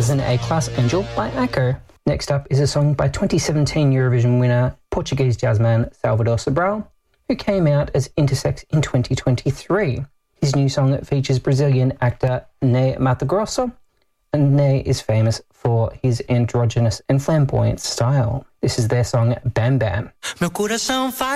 was an A-Class Angel by Echo. Next up is a song by 2017 Eurovision winner Portuguese jazzman Salvador Sobral, who came out as intersex in 2023. His new song features Brazilian actor Ney Matogrosso, and Ney is famous for his androgynous and flamboyant style. This is their song Bam Bam. Meu coração